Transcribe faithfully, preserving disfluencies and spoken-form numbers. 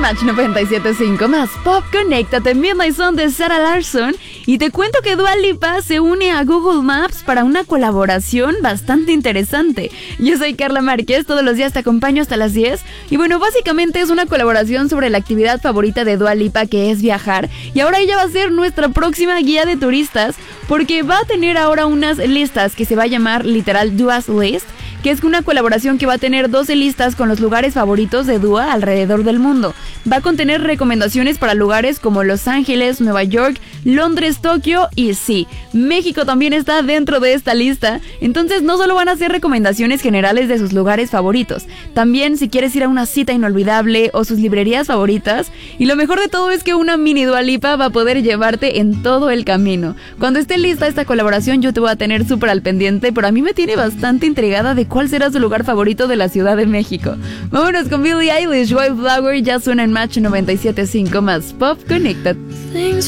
Match noventa y siete punto cinco más Pop, conéctate en Midnight Sun de Sarah Larsson. Y te cuento que Dua Lipa se une a Google Maps para una colaboración bastante interesante. Yo soy Carla Márquez, todos los días te acompaño hasta las diez. Y bueno, básicamente es una colaboración sobre la actividad favorita de Dua Lipa, que es viajar. Y ahora ella va a ser nuestra próxima guía de turistas, porque va a tener ahora unas listas que se va a llamar literal Dua's List, que es una colaboración que va a tener doce listas con los lugares favoritos de Dua alrededor del mundo. Va a contener recomendaciones para lugares como Los Ángeles, Nueva York, Londres, Tokio y sí, México también está dentro de esta lista. Entonces no solo van a ser recomendaciones generales de sus lugares favoritos, también si quieres ir a una cita inolvidable o sus librerías favoritas. Y lo mejor de todo es que una mini Dua Lipa va a poder llevarte en todo el camino. Cuando esté lista esta colaboración yo te voy a tener súper al pendiente, pero a mí me tiene bastante intrigada de cuál será su lugar favorito de la Ciudad de México. Vámonos con Billie Eilish, Wildflower, ya suena en Match noventa y siete punto cinco más Pop, Connected.